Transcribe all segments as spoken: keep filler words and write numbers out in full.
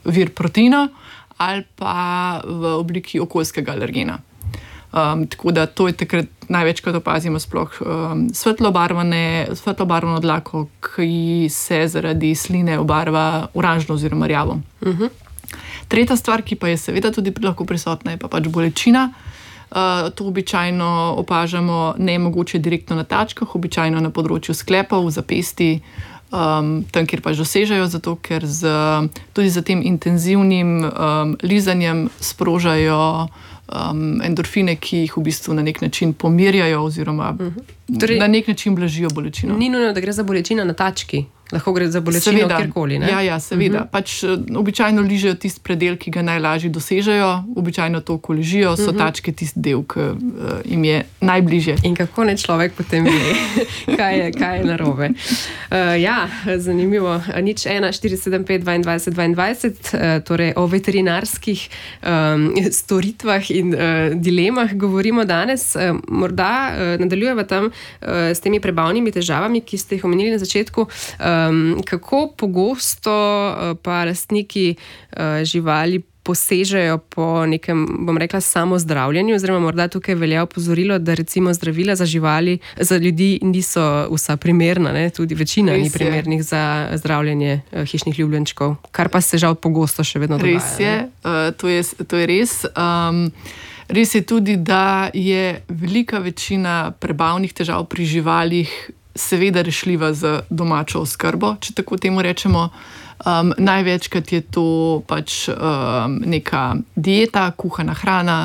vir proteina ali pa v obliki okoljskega alergena. Um, tako da to je takrat največkrat opazimo sploh um, svetlobarvane, svetlobarvano dlako, ki se zaradi sline obarva oranžno oziroma rjavo. Uh-huh. Tretja stvar, ki pa je seveda tudi lahko prisotna, je pa pač bolečina. Uh, to običajno opažamo ne mogoče direktno na tačkah, običajno na področju sklepov, zapesti, um, tam, kjer pač dosežejo, zato ker z, tudi za tem intenzivnim um, lizanjem sprožajo Um, endorfine, ki jih v bistvu na nek način pomirjajo oziroma uh-huh. torej, na nek način blažijo bolečino. Ni nujno, da gre za bolečino na tački. Lahko gre za bolečino kjerkoli, ne? Ja, ja, seveda. Uh-huh. Pač običajno ližejo tisti predel, ki ga najlažje dosežejo, običajno to, ko ležijo, so uh-huh. tačke tisti del, ki uh, jim je najbližje. In kako ne človek potem ve, kaj je, kaj je narobe. Uh, ja, zanimivo. Nič ena, štiri, sedem, pet, dvaindvajset, dvaindvajset, uh, torej o veterinarskih um, storitvah in uh, dilemah govorimo danes. Uh, morda uh, nadaljujeva tam uh, s temi prebavnimi težavami, ki ste jih omenili na začetku. Uh, Um, kako pogosto uh, pa lastniki uh, živali posežejo po nekem, bom rekla, samozdravljenju, oziroma morda tukaj velja opozorilo, da recimo zdravila za živali, za ljudi niso vsa primerna, ne? Tudi večina res ni primernih za zdravljenje uh, hišnih ljubljenčkov, kar pa se žal pogosto še vedno dogaja. Res je, uh, to je, to je res. Um, res je tudi, da je velika večina prebavnih težav pri živalih seveda rešljiva z domačo oskrbo, če tako temu rečemo. Um, največkrat je to pač um, neka dieta, kuhana hrana,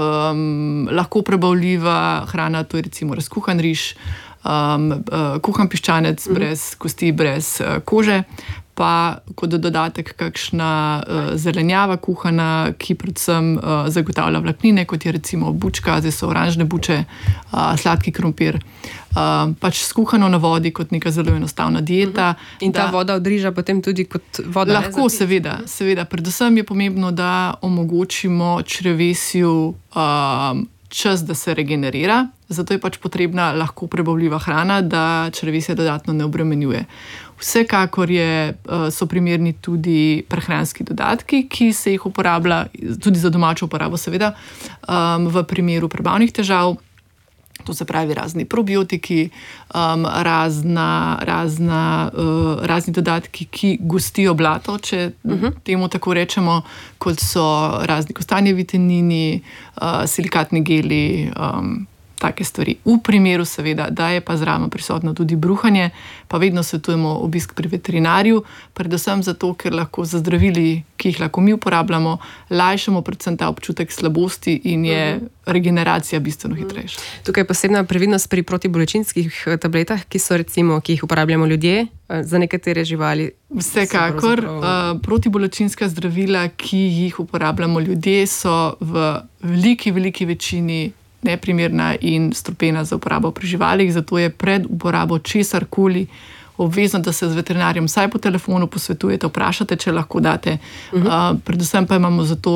um, lahko prebavljiva hrana, to je recimo razkuhan riž, um, uh, kuhan piščanec mm. brez kosti, brez uh, kože, pa kot dodatek kakšna uh, zelenjava kuhana, ki predvsem uh, zagotavlja vlaknine, kot je recimo bučka, zdaj so oranžne buče, uh, sladki krompir. Uh, pač skuhano na vodi kot neka zelo enostavna dieta. Uh-huh. In ta da, voda od riža potem tudi kot voda? Lahko, seveda, seveda. Predvsem je pomembno, da omogočimo črevesju um, čas, da se regenerira. Zato je pač potrebna lahko prebavljiva hrana, da črevesje dodatno ne obremenjuje. Vsekakor je, so primerni tudi prehranski dodatki, ki se jih uporablja, tudi za domačo uporabo, seveda, um, v primeru prebavnih težav. To se pravi razni probiotiki, um, razna, razna, uh, razni dodatki, ki gostijo blato, če uh-huh. temu tako rečemo, kot so razni kostanjevi vitamini, uh, silikatni geli, um, take stvari. V primeru seveda, da je pa zraven prisotno tudi bruhanje, pa vedno svetujemo obisk pri veterinarju, predvsem zato, ker lahko za zdravili, ki jih lahko mi uporabljamo, lajšamo predvsem ta občutek slabosti in je regeneracija bistveno hitrejša. Tukaj je posebna previdnost pri protibolečinskih tabletah, ki so recimo, ki jih uporabljamo ljudje, za nekatere živali. Vsekakor, uh, protibolečinska zdravila, ki jih uporabljamo ljudje, so v veliki, veliki večini neprimerna in strupena za uporabo pri živalih, zato je pred uporabo česarkoli obvezno, da se z veterinarjem vsaj po telefonu posvetujete, vprašate, če lahko date. Uh-huh. Uh, predvsem pa imamo zato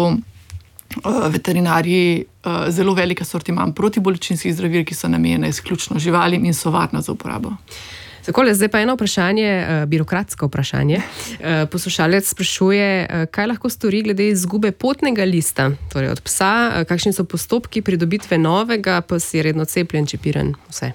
uh, veterinarji uh, zelo velik asortiman protibolečinskih zdravil, ki so namenjene izključno živalim in so varna za uporabo. Takole, zdaj pa eno vprašanje, birokratsko vprašanje. Poslušalec sprašuje, kaj lahko stori glede izgube potnega lista, torej od psa, kakšni so postopki pridobitve novega, pa si je redno cepljen, čipiran, vse.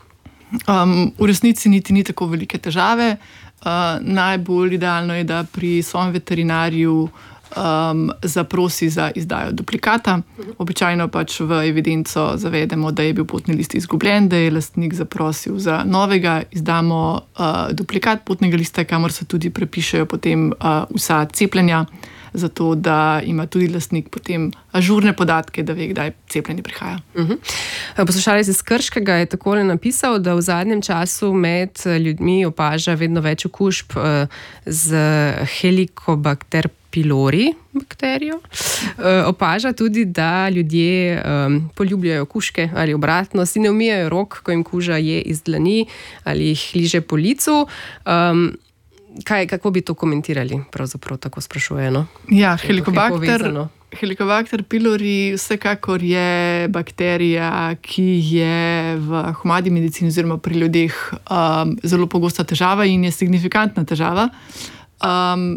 Um, v resnici niti ni tako velike težave. Uh, najbolj idealno je, da pri svojem veterinarju Um, zaprosi za izdajo duplikata. Običajno pač v evidenco zavedemo, da je bil potni list izgubljen, da je lastnik zaprosil za novega, izdamo uh, duplikat potnega lista, kamor se tudi prepišejo potem uh, vsa cepljenja, zato da ima tudi lastnik potem ažurne podatke, da ve, kdaj cepljenje prihaja. Uh-huh. Poslušalec iz Krškega je takole napisal, da v zadnjem času med ljudmi opaža vedno več okužb uh, z helikobakter pylori bakterijo. E, opaža tudi, da ljudje um, poljubljajo kužke ali obratno, si ne umijajo rok, ko jim kuža je iz dlani ali jih liže po licu. Um, kaj, kako bi to komentirali? Pravzaprav tako sprašuje, no? Ja, helikobakter, helikobakter pylori vsekakor je bakterija, ki je v humani medicini oziroma pri ljudeh um, zelo pogosta težava in je signifikantna težava. Um,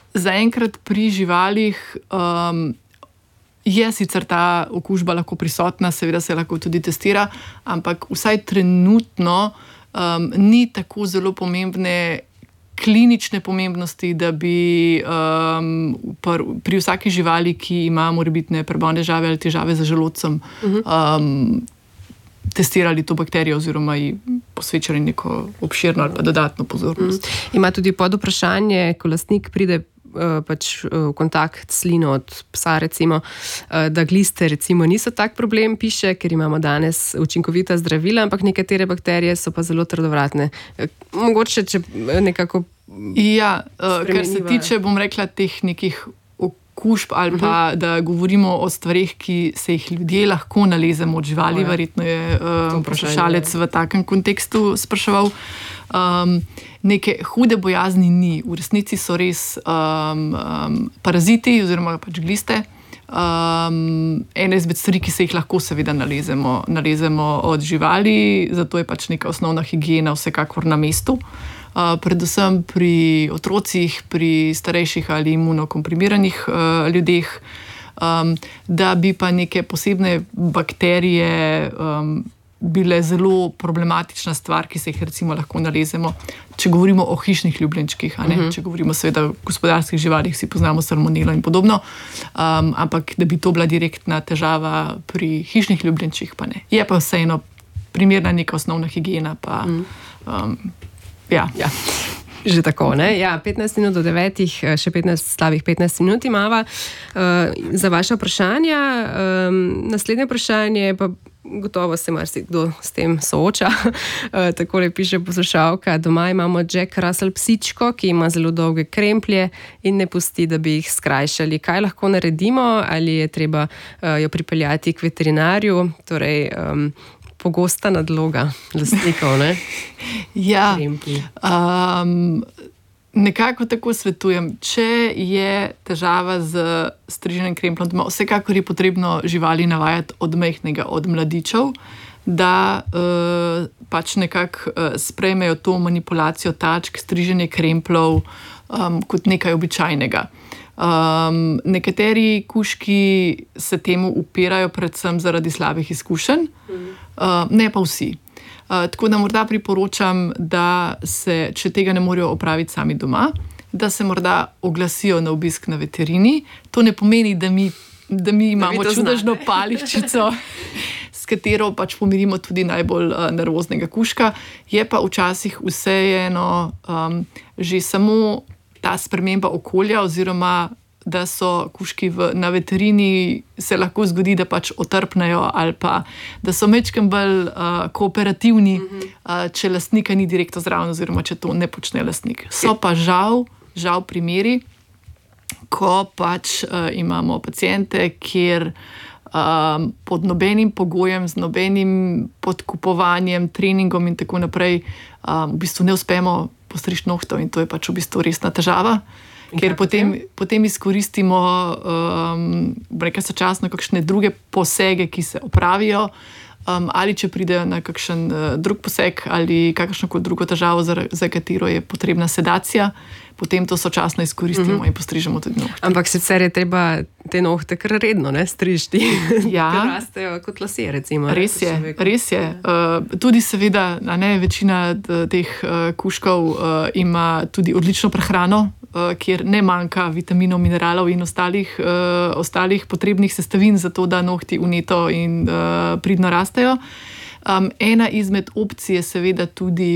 zaenkrat pri živalih um, je sicer ta okužba lahko prisotna, seveda se lahko tudi testira, ampak vsaj trenutno um, ni tako zelo pomembne klinične pomembnosti, da bi um, pr, pri vsaki živali, ki ima morebitne prebavne težave ali težave z želodcem, um, testirali to bakterijo oziroma ji posvečali neko obširno ali pa dodatno pozornost. Mm. Ima tudi podvprašanje, ko lastnik pride uh, pač v kontakt s slino od psa, recimo, uh, da gliste recimo niso tak problem, piše, ker imamo danes učinkovita zdravila, ampak nekatere bakterije so pa zelo trdovratne. Uh, mogoče, če nekako Ja, uh, kar se tiče, bom rekla, teh nekih okužb ali pa, uh-huh. da govorimo o stvarih, ki se jih ljudje lahko nalezemo od živali, oh, ja. Verjetno je um, poslušalec v takem kontekstu spraševal. Um, neke hude bojazni ni. V resnici so res um, um, paraziti oziroma pač gliste. Um, ena izmed stvari, ki se jih lahko seveda nalezemo, nalezemo od živali, zato je pač neka osnovna higiena vsekakor na mestu. Uh, predvsem pri otrocih, pri starejših ali imunokomprimiranih uh, ljudeh, um, da bi pa neke posebne bakterije um, bile zelo problematična stvar, ki se jih recimo lahko nalezemo, če govorimo o hišnih ljubljenčkih, a ne? Uh-huh. Če govorimo seveda o gospodarskih živalih, si poznamo salmonelo in podobno, um, ampak da bi to bila direktna težava pri hišnih ljubljenčkih, pa ne. Je pa vseeno primerna neka osnovna higiena, pa um, Ja. Ja. Že tako, ne? Ja, petnajst minut do devetih, še petnajst, slabih petnajst minut imava uh, za vaše vprašanja. Um, naslednje vprašanje pa gotovo se marsikdo s tem sooča. Uh, takole piše poslušalka: doma imamo Jack Russell psičko, ki ima zelo dolge kremplje in ne pusti, da bi jih skrajšali. Kaj lahko naredimo? Ali je treba uh, jo pripeljati k veterinarju? Torej, um, pogosta nadloga lastnikov, ne? Ja, um, nekako tako svetujem. Če je težava z striženim krempljem doma, vsekakor je potrebno živali navajati od majhnega, od mladičev, da uh, pač nekako uh, sprejmejo to manipulacijo tačk, striženje krempljev um, kot nekaj običajnega. Um, nekateri kužki se temu upirajo predvsem zaradi slabih izkušenj, uh, ne pa vsi. Uh, tako da morda priporočam, da se, če tega ne morejo opraviti sami doma, da se morda oglasijo na obisk na veterini. To ne pomeni, da mi, da mi imamo da čudežno paličico, s katero pač pomirimo tudi najbolj uh, nervoznega kužka. Je pa včasih vseeno um, že samo ta sprememba okolja, oziroma da so kužki v, na veterini, se lahko zgodi, da pač otrpnejo ali pa da so majčkeno bolj uh, kooperativni, mm-hmm. uh, če lastnika ni direktno zraven, oziroma če to ne počne lastnik. So pa žal, žal primeri, ko pač uh, imamo paciente, kjer um, pod nobenim pogojem, z nobenim podkupovanjem, treningom in tako naprej, um, v bistvu ne uspemo postriči nohtov, in to je pač v bistvu resna težava, in ker potem, potem izkoristimo um, reka sočasno kakšne druge posege, ki se opravijo, um, ali če pridejo na kakšen uh, drug poseg ali kakršnokoli drugo težavo, za, za katero je potrebna sedacija, potem to sočasno izkoristimo uh-huh. in postrižemo tudi nohte. Ampak sicer je treba te nohte kar redno, ne, strižti. Ja. Ker rastejo kot lasje, recimo. Res je, res je. Uh, tudi seveda, a ne, večina teh uh, kužkov uh, ima tudi odlično prehrano, uh, kjer ne manjka vitaminov, mineralov in ostalih, uh, ostalih potrebnih sestavin za to, da nohti vneto in uh, pridno rastejo. Um, ena izmed opcij je seveda tudi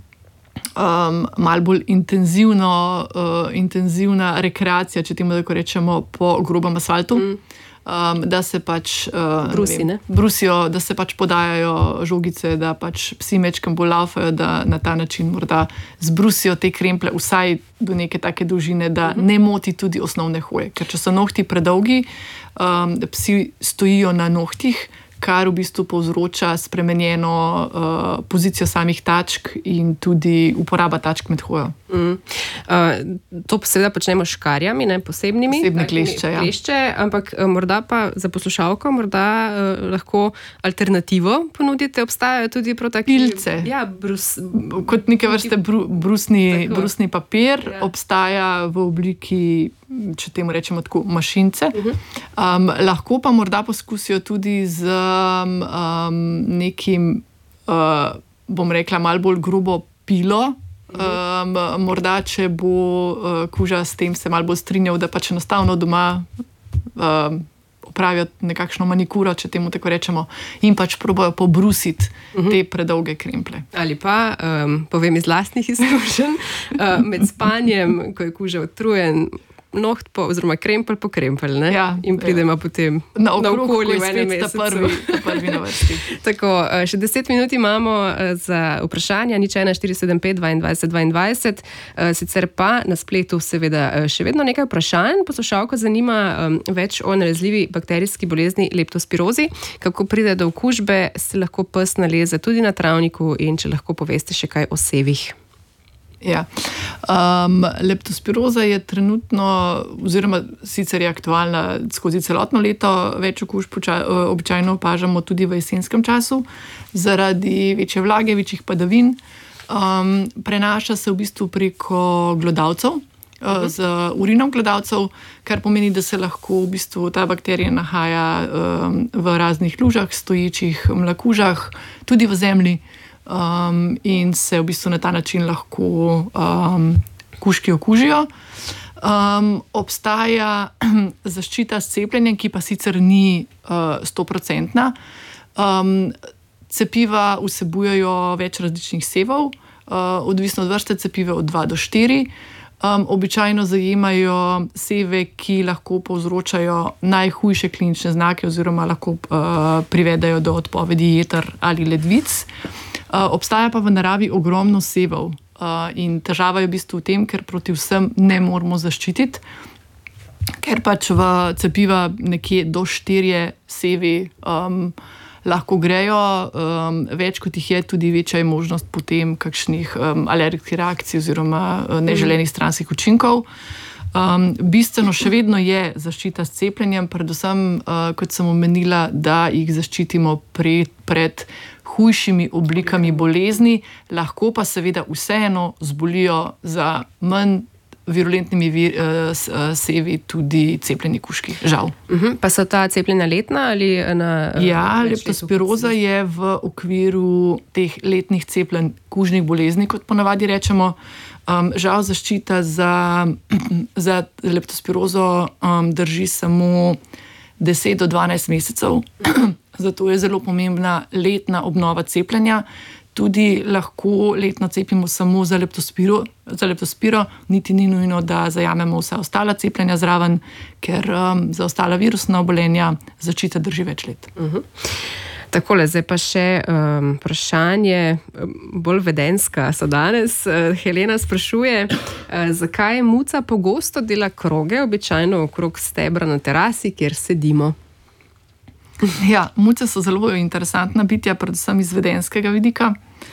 Um, malo bolj intenzivno, uh, intenzivna rekreacija, če temu tako rečemo, po grobem asfaltu, mm. um, da se pač uh, Brusi, vem, brusijo, da se pač podajajo žogice, da pač psi mečkam bolj laufajo, da na ta način morda zbrusijo te kremplje vsaj do neke take dolžine, da mm-hmm. ne moti tudi osnovne hoje. Ker če so nohti predolgi, um, psi stojijo na nohtih, kar v bistvu povzroča spremenjeno uh, pozicijo samih tačk in tudi uporaba tačk med hojo. Mm. Uh, to seveda počnemo s škarjami, ne posebnimi. Posebne klešče, ja. klešče, ampak uh, morda pa za poslušalko morda uh, lahko alternativo ponudite. Obstajajo tudi prav taki pilce. Ja, brus, kot neke vrste bru, brusni, brusni papir, ja. Obstaja v obliki, če temu rečemo tako, mašince. Uh-huh. Um, lahko pa morda poskusijo tudi z um, nekim, uh, bom rekla, malo bolj grubo pilo. Um, morda, če bo uh, kuža s tem se malo bolj strinjal, da pač enostavno doma um, opravijo nekakšno manikuro, če temu tako rečemo, in pač probajo pobrusiti uh-huh. te predolge kremplje. Ali pa, um, povem iz lastnih izkušenj, uh, med spanjem, ko je kuža utrujen, noht po, oziroma krempelj po krempelj, ne? Ja, in pridemo ja. potem na okoli v enem mesecu. Prvi, prvi na vrsti. Tako, še deset minut imamo za vprašanja, nič ena štiri sedem pet dvajset dvajset. Sicer pa na spletu seveda še vedno nekaj vprašanj. Poslušalko zanima um, več o nalezljivi bakterijski bolezni leptospirozi. Kako pride do okužbe, se lahko pes naleze tudi na travniku in če lahko poveste še kaj o sevih. Ja. Um, leptospiroza je trenutno, oziroma sicer je aktualna skozi celotno leto, več okužb običajno opažamo tudi v jesenskem času, zaradi večje vlage, večjih padavin. Um, prenaša se v bistvu preko glodavcev, uh, z urinom glodavcev, kar pomeni, da se lahko v bistvu ta bakterija nahaja um, v raznih lužah, stoječih mlakužah, tudi v zemlji. Um, in se v bistvu na ta način lahko um, kužki okužijo. Um, obstaja zaščita s cepljenjem, ki pa sicer ni stoprocentna. Uh, um, cepiva vsebujejo več različnih sevov, uh, odvisno od vrste cepiva od dva do štiri. Um, običajno zajemajo seve, ki lahko povzročajo najhujše klinične znake oziroma lahko uh, privedajo do odpovedi jeter ali ledvic. Uh, obstaja pa v naravi ogromno sevov uh, in težava je v bistvu v tem, ker proti vsem ne moramo zaščititi, ker pač v cepiva nekje do štirje sevi um, lahko grejo, um, več kot jih je, tudi večja je možnost potem kakšnih um, alergijskih reakcij oziroma uh, neželenih stranskih učinkov. Um, bistveno še vedno je zaščita s cepljenjem, predvsem, uh, kot sem omenila, da jih zaščitimo pred, pred hujšimi oblikami bolezni, lahko pa seveda vseeno zbolijo za manj virulentnimi vir, uh, sevi tudi cepljeni kužki, žal. Uh-huh. Pa so ta cepljenja letna ali na... Uh, ja, leptospiroza je v okviru teh letnih cepljenj kužnih bolezni, kot ponavadi rečemo. Um, žal zaščita za, za leptospirozo um, drži samo deset do dvanajst mesecev, zato je zelo pomembna letna obnova cepljenja. Tudi lahko letno cepimo samo za leptospiro, za leptospiro, niti ni nujno, da zajamemo vsa ostala cepljenja zraven, ker um, za ostala virusna obolenja zaščita drži več let. Uh-huh. Takole, zdaj pa še um, vprašanje, bolj vedenska so danes. Uh, Helena sprašuje, uh, zakaj muca pogosto dela kroge, običajno okrog stebra na terasi, kjer sedimo. Ja, muce so zelo interesantna bitja, predvsem iz vedenskega vidika.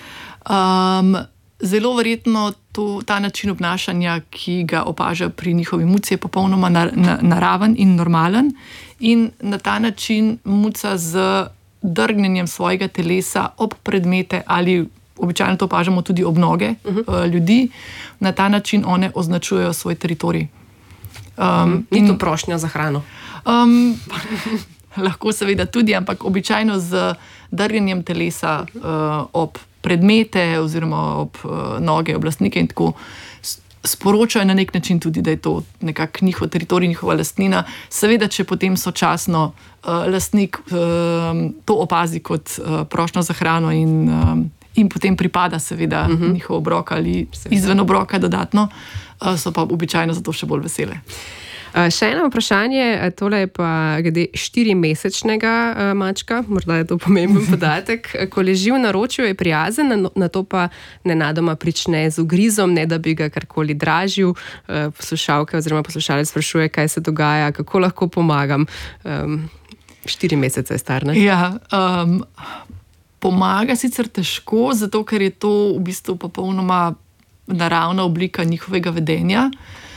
Um, zelo verjetno to, ta način obnašanja, ki ga opažajo pri njihovi muci, je popolnoma nar, na, naraven in normalen. In na ta način muca z drgnjenjem svojega telesa ob predmete ali običajno to opažamo tudi ob noge uh-huh. ljudi, na ta način one označujejo svoj teritorij. Um, Ni to prošnja za hrano? Um, lahko seveda tudi, ampak običajno z drgnjenjem telesa uh, ob predmete oziroma ob uh, noge, ob lastnike in tako sporočajo na nek način tudi, da je to nekako njihov teritorij, njihova lastnina. Seveda, če potem sočasno uh, lastnik uh, to opazi kot uh, prošnjo za hrano in, uh, in potem pripada seveda uh-huh. njihov obrok ali seveda. Izven obroka dodatno, uh, so pa običajno zato še bolj vesele. Uh, še eno vprašanje, tole je pa glede štirimesečnega uh, mačka, morda je to pomemben podatek. Ko leži v naročju, je prijazen, na, na to pa nenadoma prične z ugrizom, ne da bi ga karkoli dražil. Uh, poslušalke oziroma poslušalec sprašuje, kaj se dogaja, kako lahko pomagam. Um, Štiri mesece je star, ne? Ja, um, pomaga sicer težko, zato ker je to v bistvu popolnoma naravna oblika njihovega vedenja.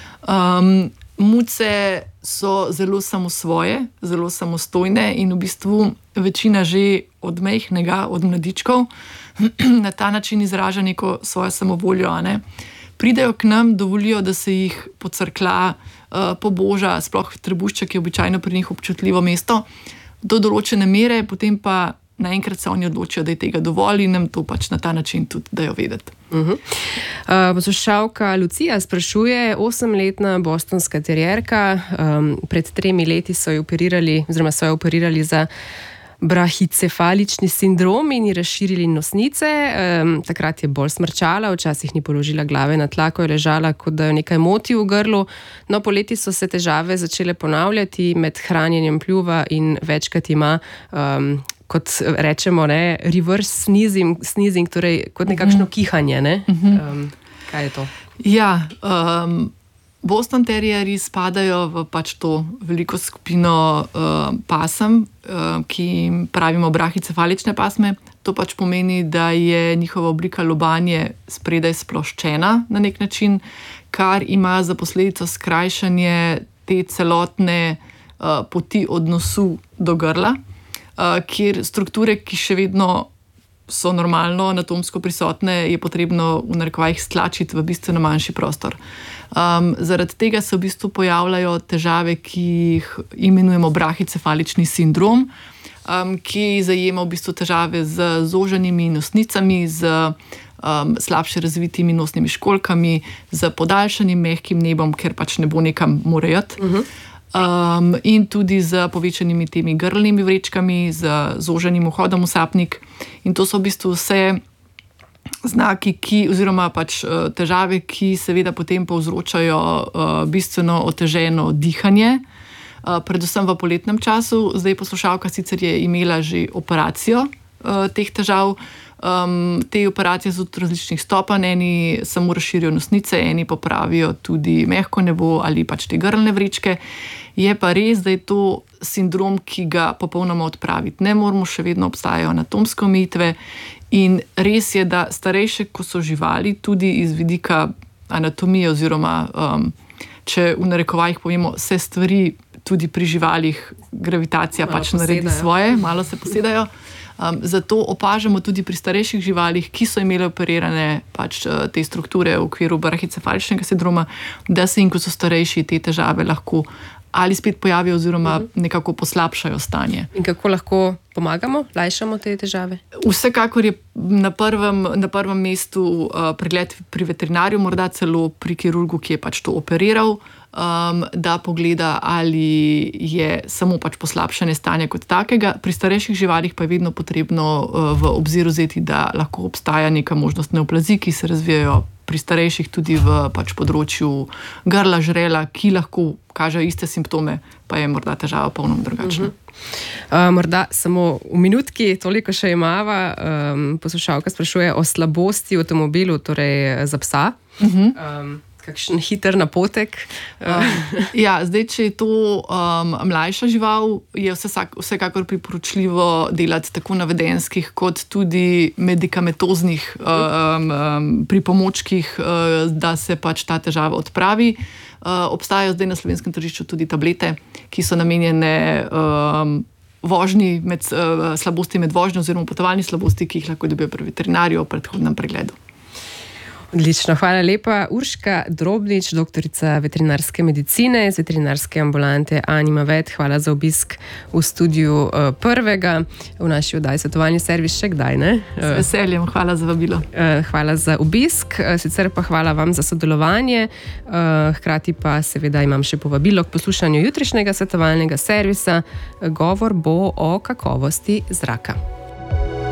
Um, muce so zelo samosvoje, zelo samostojne in v bistvu večina že od majhnega, od mladičkov, na ta način izraža neko svojo samovoljo. Ne? Pridejo k nam, dovolijo, da se jih pocrkla, uh, poboža, sploh trebušček je običajno pri njih občutljivo mesto, do določene mere, potem pa naenkrat se oni odločijo, da je tega dovolj in nam to pač na ta način tudi dajo vedeti. Uh-huh. Uh, poslušalka Lucija sprašuje, osemletna bostonska terierka, um, pred tremi leti so jo operirali, oziroma so jo operirali za brahicefalični sindrom in ji razširili nosnice. Um, takrat je bolj smrčala, včasih ni položila glave na tla, ko je ležala, kot da jo nekaj moti v grlu. No, poleti so se težave začele ponavljati med hranjenjem pljuva in večkrat ima um, kot rečemo, ne, reverse sneezing, sneezing, torej kot nekakšno kihanje. Ne? Um, kaj je to? Ja, um, Boston Terrierji spadajo v pač to veliko skupino uh, pasem, uh, ki jim pravimo brahicefalične pasme. To pač pomeni, da je njihova oblika lobanje spredaj sploščena na nek način, kar ima za posledico skrajšanje te celotne uh, poti od nosu do grla. Uh, kjer strukture, ki še vedno so normalno anatomsko prisotne, je potrebno v narekovajih stlačiti v bistveno manjši prostor. Um, zaradi tega se v bistvu pojavljajo težave, ki jih imenujemo brahicefalični sindrom, um, ki zajema v bistvu težave z zoženimi nosnicami, z um, slabše razvitimi nosnimi školjkami, z podaljšanim mehkim nebom, ker pač ne bo nekam morejati. Uh-huh. Um, in tudi z povečanimi temi grlnimi vrečkami, z zoženim vhodom v sapnik. In to so v bistvu vse znaki, ki, oziroma pač težave, ki seveda potem povzročajo uh, bistveno oteženo dihanje, uh, predvsem v poletnem času. Zdaj poslušalka sicer je imela že operacijo uh, teh težav. Um, te operacije so tudi različnih stopenj, eni samo razširijo nosnice, eni popravijo tudi mehko nebo ali pač te grlne vrečke. Je pa res, da je to sindrom, ki ga popolnoma odpraviti ne moremo, še vedno obstajajo anatomske omejitve in res je, da starejše, ko so živali, tudi iz vidika anatomije oziroma, um, če v narekovajih povemo, se stvari tudi pri živalih, gravitacija malo pač posedajo. Naredi svoje, malo se posedajo. Um, zato opažamo tudi pri starejših živalih, ki so imeli operirane pač, te strukture v okviru brahicefaličnega sindroma, da se jim, ko so starejši, te težave lahko ali spet pojavijo oziroma nekako poslabšajo stanje. In kako lahko pomagamo, lajšamo te težave? Vsekakor je na prvem, na prvem mestu uh, pregled pri veterinarju, morda celo pri kirurgu, ki je pač to operiral, um, da pogleda, ali je samo pač poslabšanje stanja kot takega. Pri starejših živalih pa je vedno potrebno uh, v obzir vzeti, da lahko obstaja neka možnost neoplazij, ki se razvijajo pri starejših tudi v pač področju grla, žrela, ki lahko kažejo iste simptome, pa je morda težava polno drugačna. Uh-huh. Uh, morda samo v minutki, toliko še imava. Um, poslušalka sprašuje o slabosti v avtomobilu, torej za psa. Uh-huh. Um, kakšen hiter napotek? Um, ja, zdaj, če je to um, mlajša žival, je vse, vsekakor priporočljivo delati tako na vedenjskih kot tudi medikamentoznih um, um, pripomočkih, uh, da se pač ta težava odpravi. Uh, obstajajo zdaj na slovenskem tržišču tudi tablete, ki so namenjene um, vožnji med, uh, slabosti med vožnjo oziroma potovalni slabosti, ki jih lahko dobijo pri veterinarju v predhodnem pregledu. Odlično, hvala lepa. Urška Drobnič, doktorica veterinarske medicine iz veterinarske ambulante Animavet. Hvala za obisk v studiu uh, prvega v naši oddaji Svetovalni servis. Še kdaj, ne? Z veseljem, hvala za vabilo. Uh, hvala za obisk, uh, sicer pa hvala vam za sodelovanje. Uh, hkrati pa seveda imam še povabilo k poslušanju jutrišnjega svetovalnega servisa. Govor bo o kakovosti zraka.